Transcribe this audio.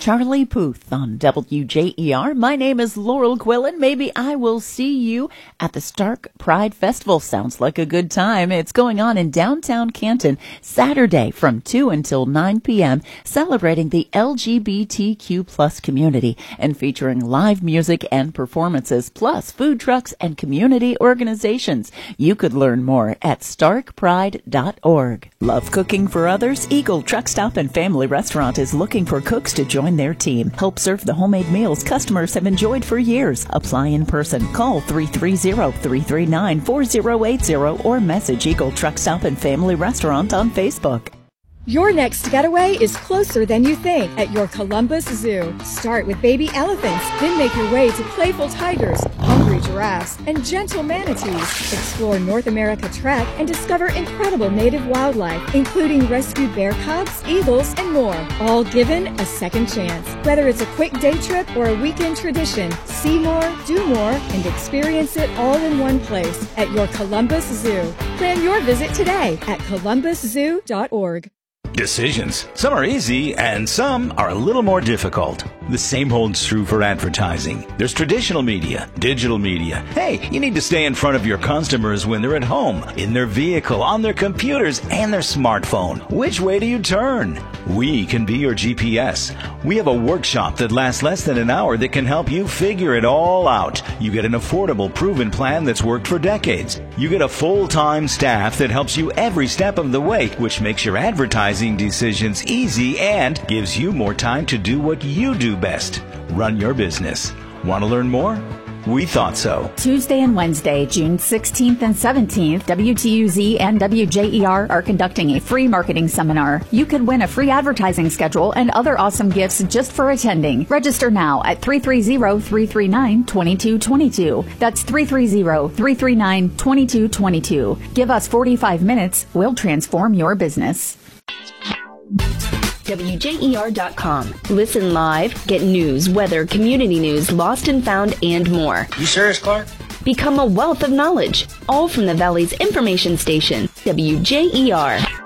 Charlie Puth on WJER. My name is Laurel Quillen. Maybe I will see you at the Stark Pride Festival. Sounds like a good time. It's going on in downtown Canton Saturday from 2 until 9 p.m., celebrating the LGBTQ plus community and featuring live music and performances, plus food trucks and community organizations. You could learn more at starkpride.org. Love cooking for others? Eagle Truck Stop and Family Restaurant is looking for cooks to join their team. Help serve the homemade meals customers have enjoyed for years. Apply in person. Call 330-339-4080 or message Eagle Truck Stop and Family Restaurant on Facebook. Your next getaway is closer than you think at your Columbus Zoo. Start with baby elephants, then make your way to playful tigers, hungry giraffes, and gentle manatees. Explore North America Trek and discover incredible native wildlife, including rescued bear cubs, eagles, and more, all given a second chance. Whether it's a quick day trip or a weekend tradition, see more, do more, and experience it all in one place at your Columbus Zoo. Plan your visit today at columbuszoo.org. Decisions. Some are easy and some are a little more difficult. The same holds true for advertising. There's traditional media, digital media. Hey, you need to stay in front of your customers when they're at home, in their vehicle, on their computers, and their smartphone. Which way do you turn? We can be your GPS. We have a workshop that lasts less than an hour that can help you figure it all out. You get an affordable, proven plan that's worked for decades. You get a full-time staff that helps you every step of the way, which makes your advertising decisions easy and gives you more time to do what you do best. Run your business. Want to learn more? We thought so. Tuesday and Wednesday, June 16th and 17th, WTUZ and WJER are conducting a free marketing seminar. You could win a free advertising schedule and other awesome gifts just for attending. Register now at 330-339-2222. That's 330-339-2222. Give us 45 minutes. We'll transform your business. WJER.com. Listen live, get news, weather, community news, lost and found, and more. You serious, Clark? Become a wealth of knowledge, all from the Valley's information station, WJER.